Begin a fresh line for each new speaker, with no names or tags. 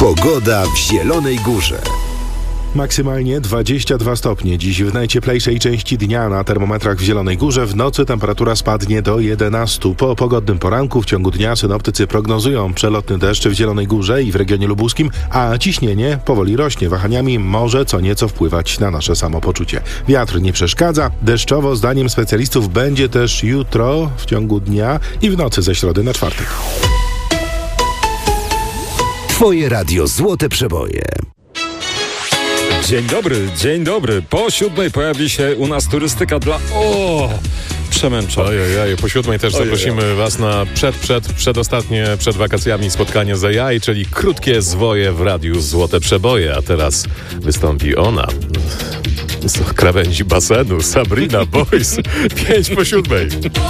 Pogoda w Zielonej Górze.
Maksymalnie 22 stopnie. Dziś w najcieplejszej części dnia na termometrach w Zielonej Górze. W nocy temperatura spadnie do 11. Po pogodnym poranku w ciągu dnia synoptycy prognozują przelotny deszcz w Zielonej Górze i w regionie lubuskim, a ciśnienie powoli rośnie. Wahaniami może co nieco wpływać na nasze samopoczucie. Wiatr nie przeszkadza. Deszczowo, zdaniem specjalistów, będzie też jutro w ciągu dnia i w nocy ze środy na czwartek.
Twoje radio Złote Przeboje.
Dzień dobry. Po 7:00 pojawi się u nas turystyka dla przemęczonych.
Ojej, po 7:00 też zaprosimy Was na przedostatnie przed wakacjami spotkanie z AI, czyli krótkie zwoje w radiu Złote Przeboje. A teraz wystąpi ona z krawędzi basenu, Sabrina Boys, 5 po 7:00.